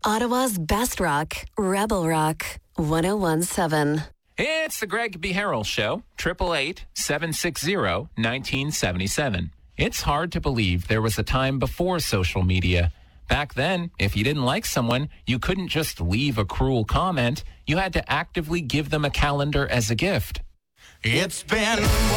Ottawa's best rock, Rebel Rock, 101.7. It's the Greg B. Harrell Show, 888-760-1977. It's hard to believe there was a time before social media. Back then, if you didn't like someone, you couldn't just leave a cruel comment. You had to actively give them a calendar as a gift. It's been